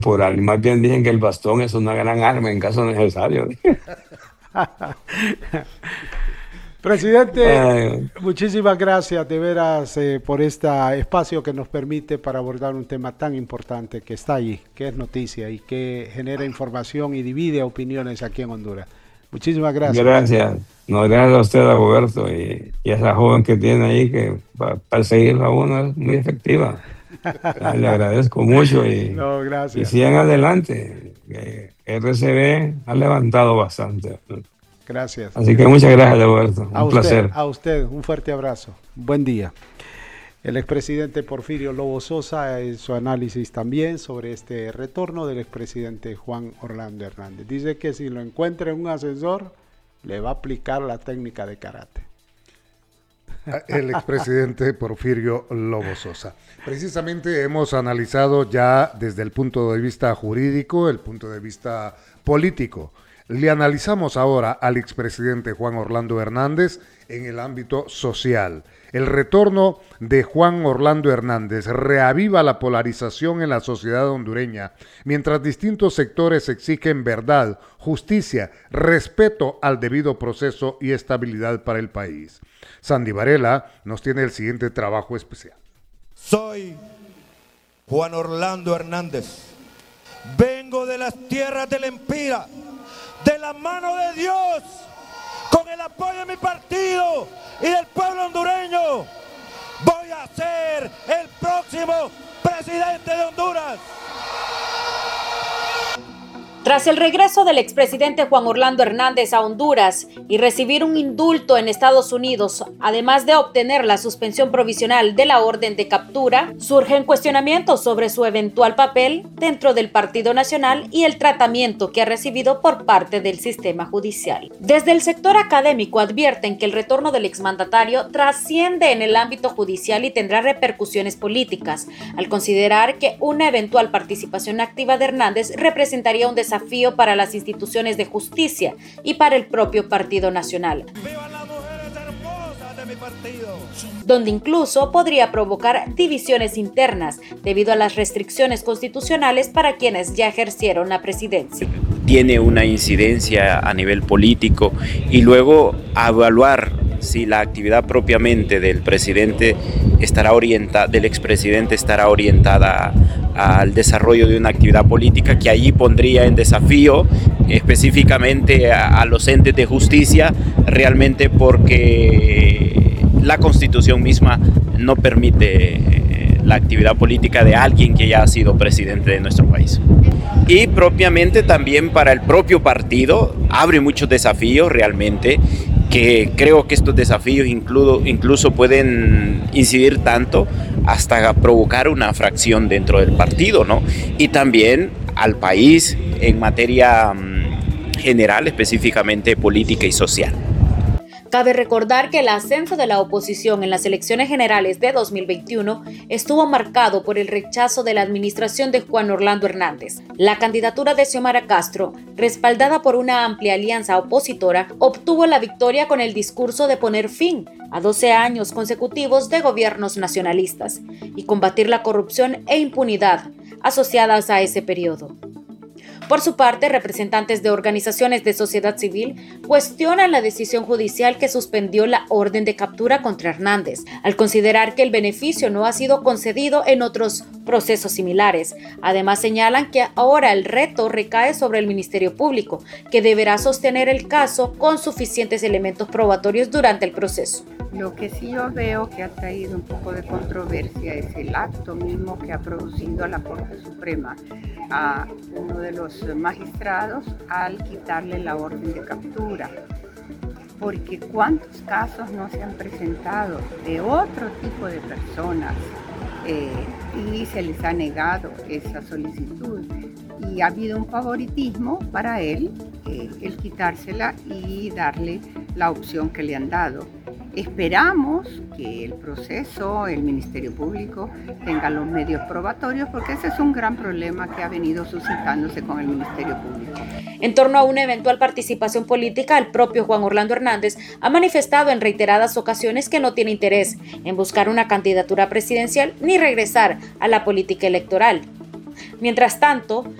temporal. Y más bien dicen que el bastón es una gran arma en caso necesario. Presidente, Eh, muchísimas gracias de veras por este espacio que nos permite para abordar un tema tan importante que está allí, que es noticia y que genera información y divide opiniones aquí en Honduras. Muchísimas gracias. Gracias. No, gracias a usted, Roberto, y a esa joven que tiene ahí que para perseguirla a uno es muy efectiva. Le agradezco mucho No, y gracias. sigan adelante. Que RCB ha levantado bastante. Gracias. Así que muchas gracias, Roberto. Un placer. A usted, un fuerte abrazo. Buen día. El expresidente Porfirio Lobo Sosa, en su análisis también sobre este retorno del expresidente Juan Orlando Hernández. Dice que si lo encuentra en un ascensor, le va a aplicar la técnica de karate. El expresidente Porfirio Lobo Sosa. Precisamente hemos analizado ya desde el punto de vista jurídico, el punto de vista político. Le analizamos ahora al expresidente Juan Orlando Hernández en el ámbito social. El retorno de Juan Orlando Hernández reaviva la polarización en la sociedad hondureña, mientras distintos sectores exigen verdad, justicia, respeto al debido proceso y estabilidad para el país. Sandy Varela nos tiene el siguiente trabajo especial. Soy Juan Orlando Hernández. Vengo de las tierras del Empira, de la mano de Dios, con el apoyo de mi partido y del pueblo hondureño. Voy a ser el próximo presidente de Honduras. Tras el regreso del expresidente Juan Orlando Hernández a Honduras y recibir un indulto en Estados Unidos, además de obtener la suspensión provisional de la orden de captura, surgen cuestionamientos sobre su eventual papel dentro del Partido Nacional y el tratamiento que ha recibido por parte del sistema judicial. Desde el sector académico advierten que el retorno del exmandatario trasciende en el ámbito judicial y tendrá repercusiones políticas, al considerar que una eventual participación activa de Hernández representaría un desafío para las instituciones de justicia y para el propio Partido Nacional, ¡Vivan las mujeres hermosas de mi partido! Donde incluso podría provocar divisiones internas debido a las restricciones constitucionales para quienes ya ejercieron la presidencia. Tiene una incidencia a nivel político y luego a evaluar si la actividad propiamente del presidente del expresidente estará orientada al desarrollo de una actividad política que allí pondría en desafío específicamente a los entes de justicia, realmente porque la Constitución misma no permite la actividad política de alguien que ya ha sido presidente de nuestro país. Y propiamente también para el propio partido abre muchos desafíos realmente, que creo que estos desafíos incluso pueden incidir tanto hasta provocar una fracción dentro del partido, ¿no? Y también al país en materia general, específicamente política y social. Cabe recordar que el ascenso de la oposición en las elecciones generales de 2021 estuvo marcado por el rechazo de la administración de Juan Orlando Hernández. La candidatura de Xiomara Castro, respaldada por una amplia alianza opositora, obtuvo la victoria con el discurso de poner fin a 12 años consecutivos de gobiernos nacionalistas y combatir la corrupción e impunidad asociadas a ese periodo. Por su parte, representantes de organizaciones de sociedad civil cuestionan la decisión judicial que suspendió la orden de captura contra Hernández, al considerar que el beneficio no ha sido concedido en otros procesos similares. Además, señalan que ahora el reto recae sobre el Ministerio Público, que deberá sostener el caso con suficientes elementos probatorios durante el proceso. Lo que sí yo veo que ha traído un poco de controversia es el acto mismo que ha producido la Corte Suprema a uno de los magistrados al quitarle la orden de captura. Porque cuántos casos no se han presentado de otro tipo de personas y se les ha negado esa solicitud. Y ha habido un favoritismo para él, el quitársela y darle la opción que le han dado. Esperamos que el proceso, el Ministerio Público, tenga los medios probatorios, porque ese es un gran problema que ha venido suscitándose con el Ministerio Público. En torno a una eventual participación política, el propio Juan Orlando Hernández ha manifestado en reiteradas ocasiones que no tiene interés en buscar una candidatura presidencial ni regresar a la política electoral. Mientras tanto,